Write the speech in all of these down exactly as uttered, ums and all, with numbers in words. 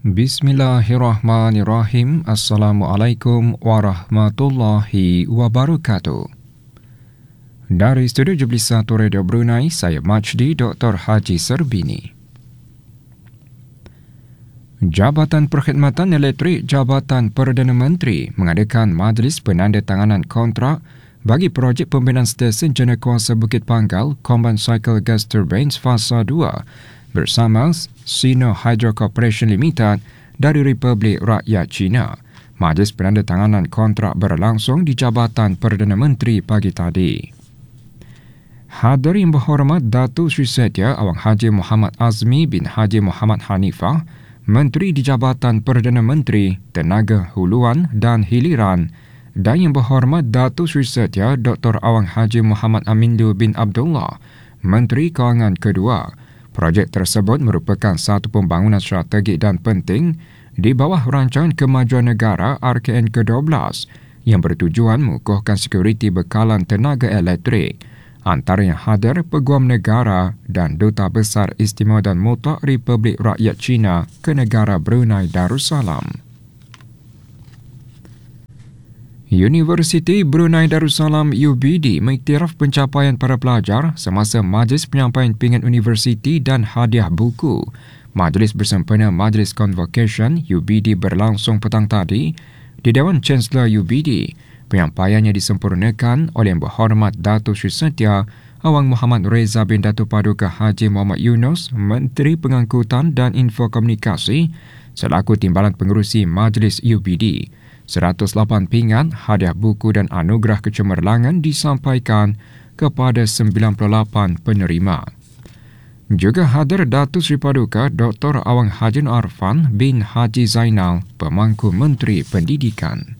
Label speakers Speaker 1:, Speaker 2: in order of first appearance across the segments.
Speaker 1: Bismillahirrahmanirrahim. Assalamualaikum warahmatullahi wabarakatuh. Dari Studio Jubli satu Radio Brunei, saya Majdi Doktor Haji Serbini. Jabatan Perkhidmatan Elektrik Jabatan Perdana Menteri mengadakan majlis penandatanganan kontrak bagi projek pembinaan stesen Jenekuasa Bukit Panggal Combined Cycle Gas Turbines Fasa dua bersama Sino Hydro Corporation Limited dari Republik Rakyat China. Majlis penandatanganan kontrak berlangsung di Jabatan Perdana Menteri pagi tadi. Hadirin berhormat Datuk Sri Setia Awang Haji Muhammad Azmi bin Haji Muhammad Hanifah, Menteri di Jabatan Perdana Menteri, Tenaga Huluan dan Hiliran, dan Yang Berhormat Datuk Sri Setia Doktor Awang Haji Muhammad Amindu bin Abdullah, Menteri Kewangan Kedua. Projek tersebut merupakan satu pembangunan strategik dan penting di bawah Rancangan Kemajuan Negara R K N ke dua belas yang bertujuan mengukuhkan sekuriti bekalan tenaga elektrik. Antara yang hadir Peguam Negara dan Duta Besar Istimewa dan Mutlak Republik Rakyat China ke negara Brunei Darussalam. Universiti Brunei Darussalam U B D mengiktiraf pencapaian para pelajar semasa Majlis Penyampaian Pingat Universiti dan Hadiah Buku. Majlis bersempena Majlis Convocation U B D berlangsung petang tadi di Dewan Chancellor U B D. Penyampaiannya disempurnakan oleh Yang Berhormat Datuk Sri Setia Awang Muhammad Reza bin Datuk Paduka Haji Muhammad Yunus, Menteri Pengangkutan dan Infokomunikasi, selaku Timbalan Pengerusi Majlis U B D. seratus lapan pingat, hadiah buku dan anugerah kecemerlangan disampaikan kepada sembilan puluh lapan penerima. Juga hadir Datuk Seri Paduka Doktor Awang Haji Arfan bin Haji Zainal, Pemangku Menteri Pendidikan.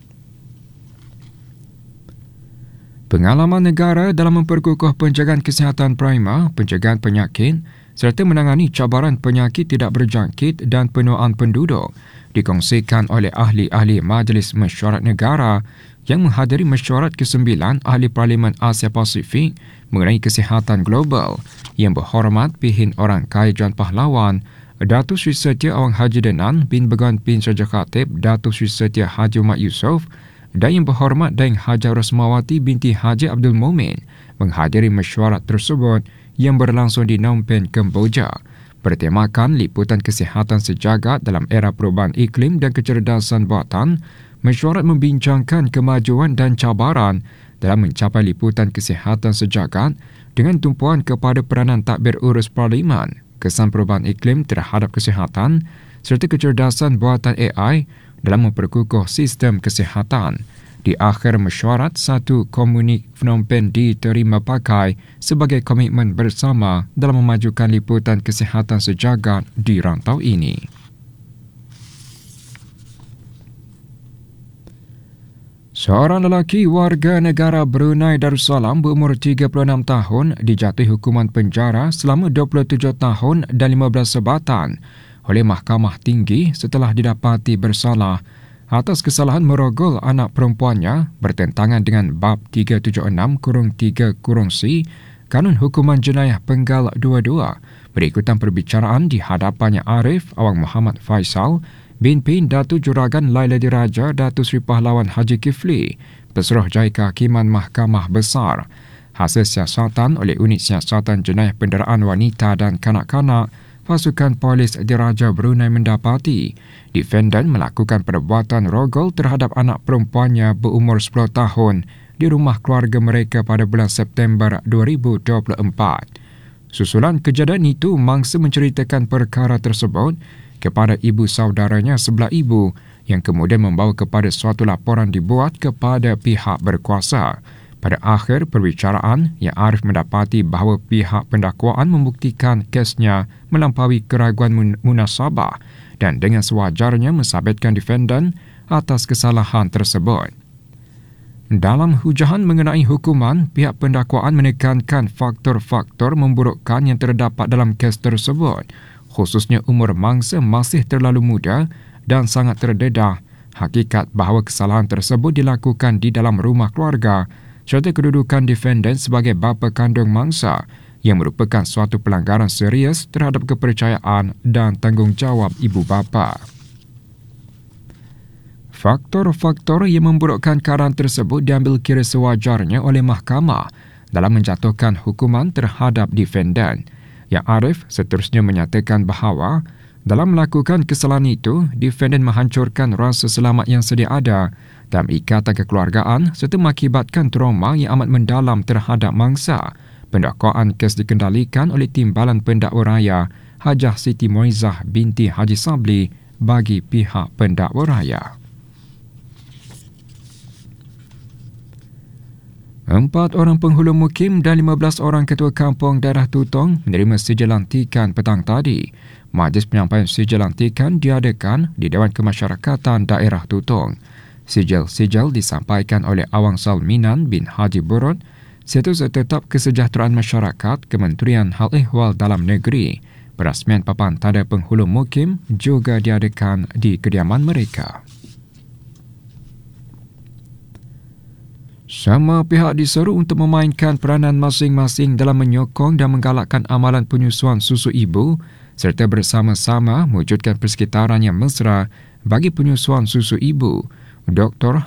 Speaker 1: Pengalaman negara dalam memperkukuh penjagaan kesihatan prima, pencegahan penyakit serta menangani cabaran penyakit tidak berjangkit dan penuaan penduduk dikongsikan oleh ahli-ahli Majlis Mesyuarat Negara yang menghadiri mesyuarat kesembilan Ahli Parlimen Asia Pasifik mengenai kesihatan global. Yang Berhormat Pihin Orang Kaya Jan Pahlawan Datuk Sri Setia Awang Haji Denan bin Begawan Pin Raja Khatib Datuk Sri Setia Haji Umar Yusof dan Yang Berhormat Daing Haja Rosmawati binti Haji Abdul Momin menghadiri mesyuarat tersebut yang berlangsung di Phnom Penh, Kemboja. Bertemakan liputan kesihatan sejagat dalam era perubahan iklim dan kecerdasan buatan, mesyuarat membincangkan kemajuan dan cabaran dalam mencapai liputan kesihatan sejagat dengan tumpuan kepada peranan takbir urus parlimen, kesan perubahan iklim terhadap kesihatan serta kecerdasan buatan A I dalam memperkukuh sistem kesihatan. Di akhir mesyuarat, satu komunik Phnom Penh diterima pakai sebagai komitmen bersama dalam memajukan liputan kesihatan sejagat di rantau ini. Seorang lelaki warga negara Brunei Darussalam berumur tiga puluh enam tahun dijatuhi hukuman penjara selama dua puluh tujuh tahun dan lima belas sebatan oleh Mahkamah Tinggi setelah didapati bersalah atas kesalahan merogol anak perempuannya bertentangan dengan bab tiga tujuh enam tiga C Kanun Hukuman Jenayah Penggal dua puluh dua. Berikutan perbicaraan di hadapannya Arif Awang Muhammad Faisal bin Pin Datuk Juragan Laila Diraja Datuk Seri Pahlawan Haji Kifli, Pesuruh Jaya Kehakiman Mahkamah Besar. Hasil siasatan oleh Unit Siasatan Jenayah Penderaan Wanita dan Kanak-kanak Pasukan Polis Diraja Brunei mendapati defendant melakukan perbuatan rogol terhadap anak perempuannya berumur sepuluh tahun di rumah keluarga mereka pada bulan September dua ribu dua puluh empat. Susulan kejadian itu, mangsa menceritakan perkara tersebut kepada ibu saudaranya sebelah ibu yang kemudian membawa kepada suatu laporan dibuat kepada pihak berkuasa. Pada akhir perbicaraan, Yang Arif mendapati bahawa pihak pendakwaan membuktikan kesnya melampaui keraguan munasabah dan dengan sewajarnya mensabitkan defendant atas kesalahan tersebut. Dalam hujahan mengenai hukuman, pihak pendakwaan menekankan faktor-faktor memburukkan yang terdapat dalam kes tersebut, khususnya umur mangsa masih terlalu muda dan sangat terdedah, hakikat bahawa kesalahan tersebut dilakukan di dalam rumah keluarga serta kedudukan defendant sebagai bapa kandung mangsa yang merupakan suatu pelanggaran serius terhadap kepercayaan dan tanggungjawab ibu bapa. Faktor-faktor yang memburukkan keadaan tersebut diambil kira sewajarnya oleh mahkamah dalam menjatuhkan hukuman terhadap defendan. Yang Arif seterusnya menyatakan bahawa dalam melakukan kesalahan itu, defendan menghancurkan rasa selamat yang sedia ada dalam ikatan kekeluargaan serta mengakibatkan trauma yang amat mendalam terhadap mangsa. Pendakwaan kes dikendalikan oleh Timbalan Pendakwa Raya Hajah Siti Moizah binti Haji Sabli bagi pihak pendakwa raya. Empat orang penghulu mukim dan lima belas orang ketua kampung daerah Tutong menerima sijil lantikan petang tadi. Majlis penyampaian sijil lantikan diadakan di Dewan Kemasyarakatan Daerah Tutong. Sijil-sijil disampaikan oleh Awang Salminan bin Haji Burut, Setiausaha Tetap Kesejahteraan Masyarakat Kementerian Hal Ehwal Dalam Negeri. Perasmian papan tanda penghulu mukim juga diadakan di kediaman mereka. Sama pihak diseru untuk memainkan peranan masing-masing dalam menyokong dan menggalakkan amalan penyusuan susu ibu serta bersama-sama mewujudkan persekitaran yang mesra bagi penyusuan susu ibu. Doktor